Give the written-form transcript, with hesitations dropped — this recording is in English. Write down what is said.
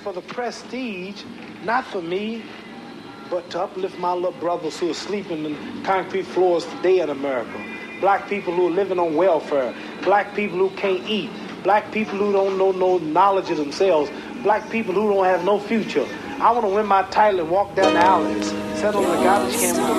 for the prestige, not for me, but to uplift my little brothers who are sleeping in concrete floors today in America. Black people who are living on welfare. Black people who can't eat. Black people who don't know no knowledge of themselves. Black people who don't have no future. I want to win my title and walk down the alleys, sit on the garbage can with